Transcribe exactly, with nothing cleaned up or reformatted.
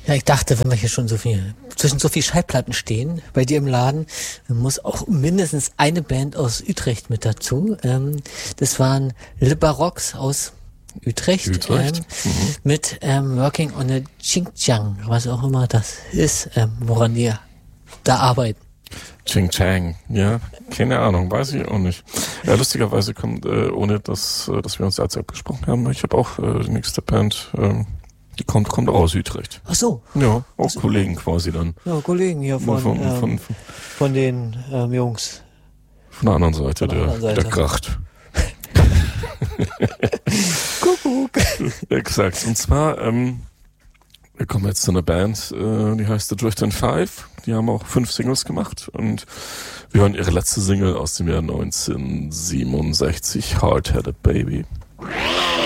Ja, ich dachte, wenn wir hier schon so viel, zwischen so viel Schallplatten stehen, bei dir im Laden, muss auch mindestens eine Band aus Utrecht mit dazu. Ähm, das waren Le Baroques aus Utrecht, Utrecht. Ähm, mhm. mit ähm, Working on a Xinjiang, was auch immer das ist, ähm, woran die da arbeiten. Ching Chang, ja, keine Ahnung, weiß ich auch nicht. Ja, lustigerweise kommt, äh, ohne dass, äh, dass wir uns dazu abgesprochen haben, ich habe auch äh, die nächste Band, äh, die kommt, kommt auch aus Utrecht. Ach so. Ja, auch so. Kollegen quasi dann. Ja, Kollegen hier von, von, ähm, von, von, von den ähm, Jungs. Von der anderen Seite, von der, der, anderen Seite. der Kracht. Kuckuck. Exakt. Und zwar, ähm, wir kommen jetzt zu einer Band, äh, die heißt The Drift and Five. Die haben auch fünf Singles gemacht und wir hören ihre letzte Single aus dem Jahr neunzehnhundertsiebenundsechzig, Hard-Headed Baby.